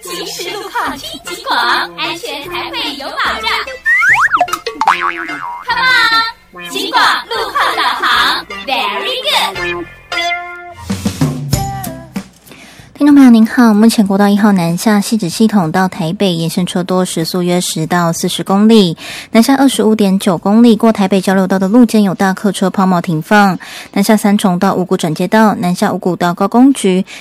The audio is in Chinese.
行驶路况听极广，安全才会有保障。Come on， 极广路况导航 ，Very good。 听众朋友您好，目前国道1号南下汐止系统到台北沿线车多，时速约10到40公里，南下25.9公里，过台北交流道的路肩有大客车抛锚停放，南下三重到五股转接道，南下五股到高工局